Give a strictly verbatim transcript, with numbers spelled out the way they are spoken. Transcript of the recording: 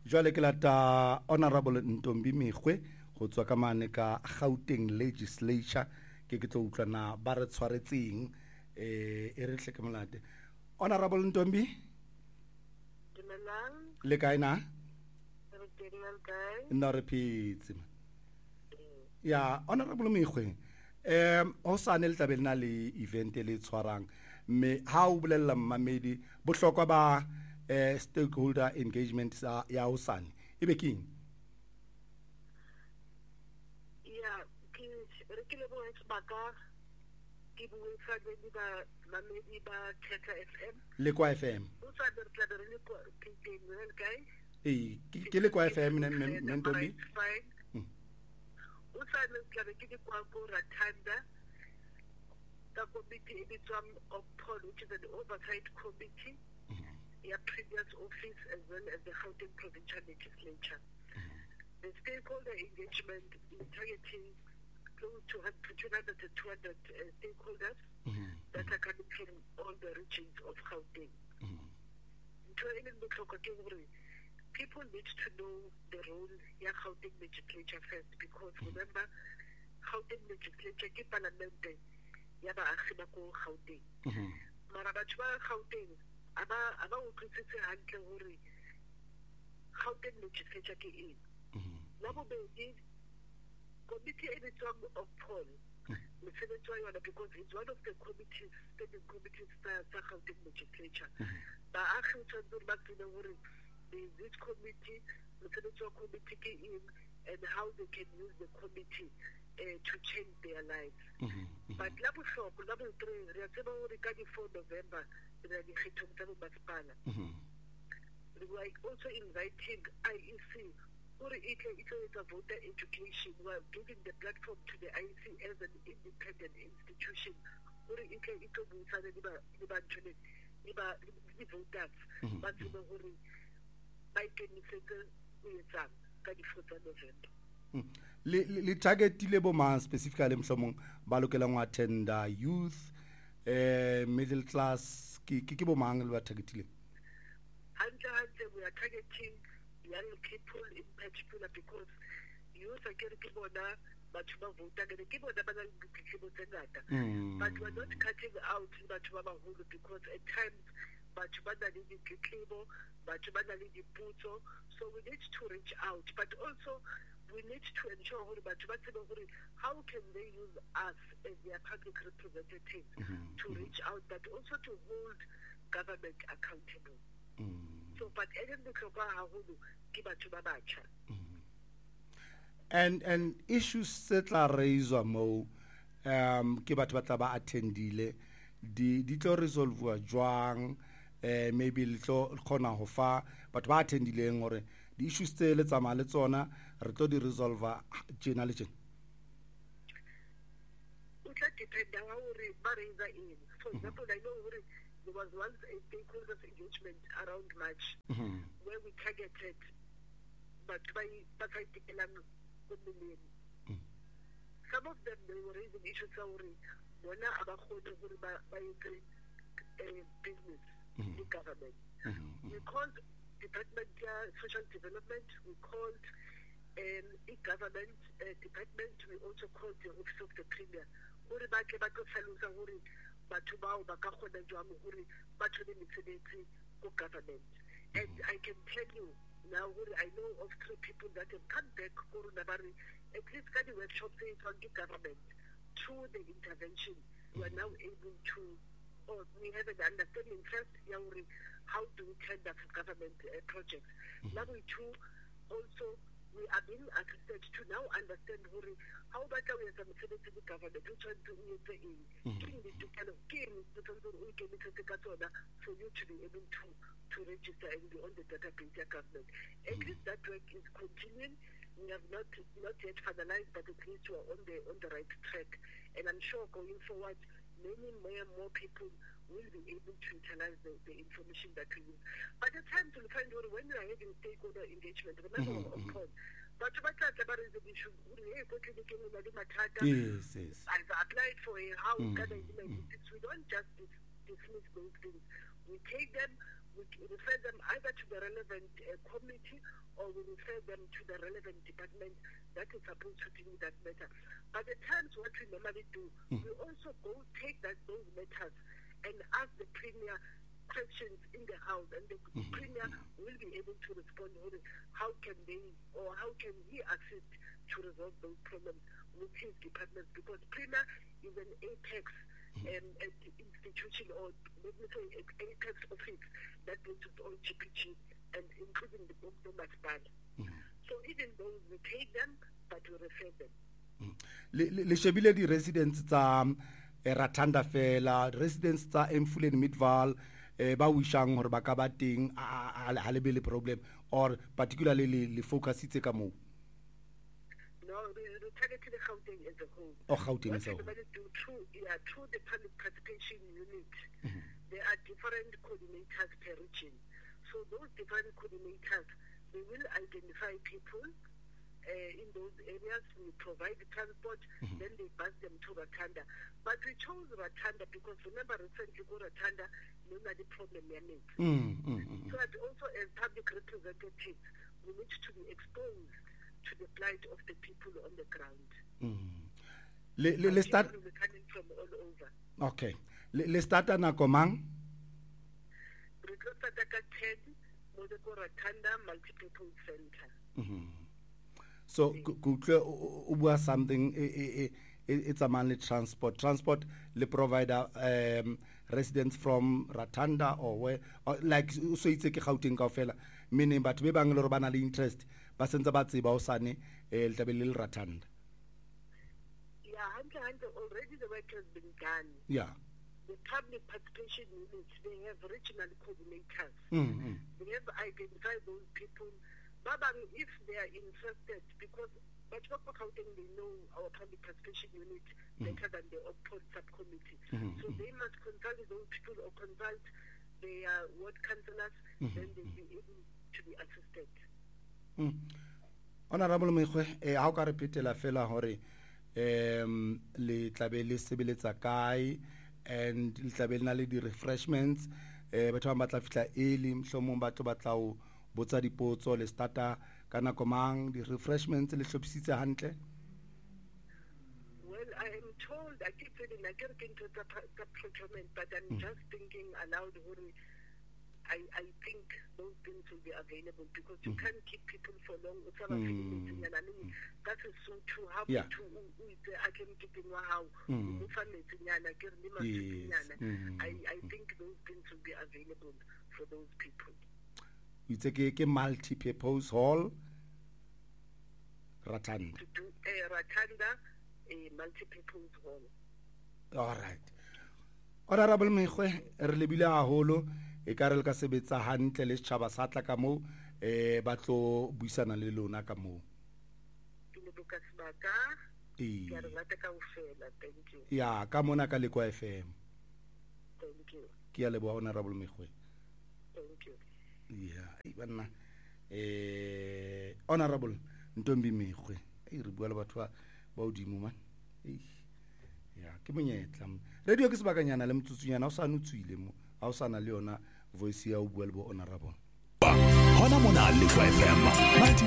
Jwale ke lata Honorable Ntombi Mekgwe go tswa ka mane ka Gauteng Legislature ke ke tlo utlwana ba re tshwaretseng eh e re tle ke molate. Honorable Ntombi Dumelang. le kae na? Re teng kae? Nna re phetse. Ya Honorable Mekgwe em ho sane le tabelna le event le tshwarang me ha o bolella mmamedi bohlokwa ba eh stakeholder engagement sa ya ho sane e be keng? Ya ke re ke le bo sebaka ke bua sa di ba mamedi ba Theta F M Le kwa F M o sa re tla re le kwa ke teng le kae? eh ke ke le kwa F M nne Ntombi o sa re tla re ke di kwa ko Ratanda ka committee e bitswang OPPOL, which is an oversight committee. Your previous office as well as the Gauteng Provincial Legislature. The stakeholder engagement is targeting close to two hundred to two hundred uh, stakeholders that are coming from all the regions of Gauteng. People need to know the role of Gauteng Legislature first, because remember, Gauteng Legislature is parliament ya baagi ba ko Gauteng. Mara batho ba Gauteng aba aba utlwisitse hantle hore Gauteng Legislature ke eng. La bobedi, committee e bitswang OPPOL mosebetsi wa yona, because it's one of the committees, standing committees tsa Gauteng Legislature. Baagi o tshwanetse ba tsebe hore this committee, mosebetsi wa committee ke eng, and how they can use the committee uh, to change their lives. Mm-hmm. But la bohlokwa la bo three re tseba hore ka di four November re di kgethong tsa bo masepala. We are also inviting I E C hore e tle e tlo etsa voter education. We are giving the platform to the I E C as an independent institution hore e tle e tlo buisana le ba le ba ntshone le ba le voters ba tsebe hore ba ikemisetse ho etsa ka di four November. le le targetile bo man specifically mhlomong ba lokelang wa attenda youth eh middle class ke ke bo mang le ba targetile? Hanta we are targeting young people in particular, because youth are getting people now but you vote again ke bona ba le ditlhebo tse ngata, but we are not cutting out batho ba baholo, because at times batho ba na le ditlhebo, batho ba na le diputso, so we need to reach out, but also we need to ensure how can they use us as their public representatives mm-hmm. to reach out, but also to hold government accountable. Mm-hmm. So, but and and issues setla raise mo um ke batho ba tla ba attendile di di tlo resolve jwang eh maybe le tlo khona ho fa batho ba attendileng hore di issues tse le tsama le tsona re tlo di resolve tjena le tjena. It depends on how we raise in. For example, I know there was once a stakeholders engagement around March mm-hmm. where we targeted but by but I think million. Mm. Some of them they were raising issues already. One about by business, mm-hmm. the government. Mm-hmm. We called Department of Social Development, we called um, e-government uh, department, we also called the Office of the Premier. Hore ba ke ba tlo hlalosa hore batho bao ba ka kgona jwang hore ba tsone mesebetsi ko government. And I can tell you now hore I know of three people that have come back corona bari at least ka di workshops e tswang ke government through the intervention. We are now able to, or we have an understanding first ya hore how do we tender for government uh, projects. Mm-hmm. Number two, also we are being assisted to now understand how better we are the government, which one to say in the kind of game for you to be able to to register and be on the database of government. At least that work is continuing. We have not not yet finalized, but at least we are on the on the right track. And I'm sure going forward, many more and more people will be able to utilize the, the information that we use. But the time to find out when we are having stakeholder engagement, remember, mm-hmm. of course, but what about is the issue? Yes, yes. I've applied for a house, mm-hmm. we don't just dismiss those things. We take them, we refer them either to the relevant uh, committee or we refer them to the relevant department that is supposed to deal with that matter. But at times what we normally do, mm. we also go take that those matters and ask the Premier questions in the House, and the mm-hmm. Premier will be able to respond on how can they or how can he assist to resolve those problems with his departments, because Premier is an apex um, institution, or let me say apex office that deals with all G P G and including the Bokdo Masipala. Mm-hmm. So even those we take them, but we refer them. Le shebile di residents tsa Rathanda fela, residents tsa Emfuleni Midvaal ba wishang hore ba ka ba teng ha le be le problem, or particularly le focus itse ka mo? No, we targeted Gauteng as a whole. Oh, Gauteng as a whole. What we do through, yeah, through the public participation unit, mm-hmm. there are different coordinators per region. So those different coordinators, they will identify people uh, in those areas. We provide the transport, mm-hmm. then they bus them to Rathanda. But we chose Rathanda because remember recently go Rathanda, no the problem we are making. Mm-hmm. So that also as public representatives, we need to be exposed to the plight of the people on the ground. Mm. Le, le, le start coming from all over. Okay. Le, le start na komang? Re tlo start ka ten mo the Rathanda Multi-Purpose Center. Mhm. So go go bua something it's a manly transport transport le provider um residents from Rathanda or where or like so itse ke Gauteng kaofela, meaning but be bang le re bana le interest ba sentse ba tseba o sane eh le tabele le Rathanda. Yeah, hundred hundred already the work has been done. Yeah. The public participation units, they have regional coordinators. Mm-hmm. They have identified those people. Babang, if they are interested, because but they know our public participation unit mm-hmm. better than the Oppod subcommittee. Mm-hmm. So they must consult those people or consult their ward councillors, mm-hmm. then they'll be able to be assisted. Mm. Honorable Mekgwe, eh ha o ka repetela fela hore um le tlabe le sebeletsa kae and le tlabe le na le di refreshments eh batho ba batla fitla early mhlomong batho ba tla o botsa dipotso le starta kana komang di refreshments le hlopsitse hantle? Well, I am told I keep saying I get into the procurement, but I'm mm. just thinking aloud hore I, I think those things will be available because you mm. can't keep people for long. Mm. I mean, that is so true. How yeah. to I can keep in wow. Mm. Yes. Mm. I, I think those things will be available for those people. It's a multi-purpose hall. Rathanda. To do a Rathanda, a multi-purpose hall. All right. Honorable Mekgwe, re lebile haholo e ka re le ka sebetsa hantle le tshaba sa tla ka mo eh batlo buisana le lona ka mo. Ke le buka sebaka. Eh. Ke re rata ka ofela. Thank you. Ya ka mona ka le kwa F M. Thank you. Ke a le bua Honorable Mekgwe. Thank you. Yeah, ibana eh Honorable Ntombi Mekgwe e re bua le batho ba odimo man. Eh. Ya ke monyetla. Radio ke sebakanyana le mtsutsunyana o sa nutswile mo. Ha o sana le yona voice ya o bua le bo Honorable. Hona mona le F M.